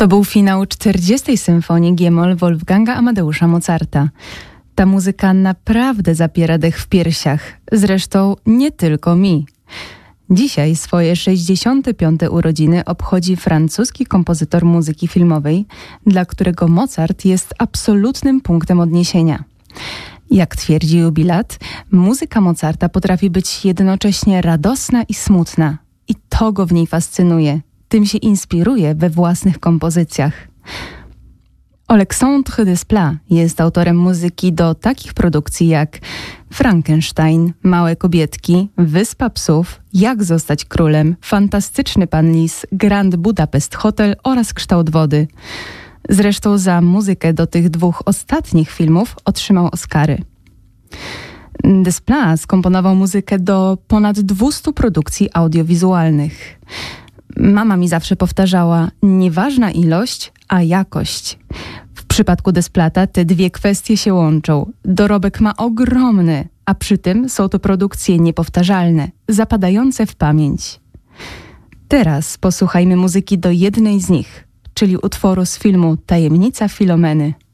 To był finał 40. symfonii G-moll Wolfganga Amadeusza Mozarta. Ta muzyka naprawdę zapiera dech w piersiach. Zresztą nie tylko mi. Dzisiaj swoje 65. urodziny obchodzi francuski kompozytor muzyki filmowej, dla którego Mozart jest absolutnym punktem odniesienia. Jak twierdzi jubilat, muzyka Mozarta potrafi być jednocześnie radosna i smutna. I to go w niej fascynuje. Tym się inspiruje we własnych kompozycjach. Alexandre Desplat jest autorem muzyki do takich produkcji jak Frankenstein, Małe kobietki, Wyspa psów, Jak zostać królem, Fantastyczny pan Lis, Grand Budapest Hotel oraz Kształt wody. Zresztą za muzykę do tych dwóch ostatnich filmów otrzymał Oscary. Desplat skomponował muzykę do ponad 200 produkcji audiowizualnych. Mama mi zawsze powtarzała, nieważna ilość, a jakość. W przypadku Desplata te dwie kwestie się łączą. Dorobek ma ogromny, a przy tym są to produkcje niepowtarzalne, zapadające w pamięć. Teraz posłuchajmy muzyki do jednej z nich, czyli utworu z filmu Tajemnica Filomeny.